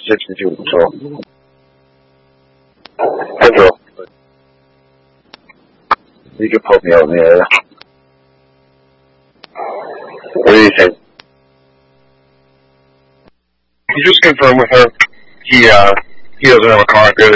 62 control. Control. You can put me out in the area. What do you think? You just confirm with her. He doesn't have a car.